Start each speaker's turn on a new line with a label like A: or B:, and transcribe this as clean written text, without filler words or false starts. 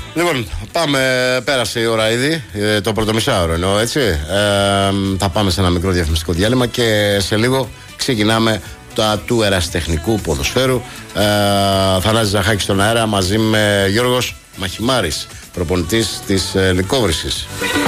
A: Λοιπόν, πέρασε η ώρα ήδη, το πρώτο μισάωρο εννοώ, έτσι. Θα πάμε σε ένα μικρό διαφημιστικό διάλειμμα και σε λίγο ξεκινάμε του ερασιτεχνικού ποδοσφαίρου. Θανάσης Ζαχάκης στον αέρα μαζί με Γιώργος Μαχημάρης, προπονητής της Λυκόβρησης.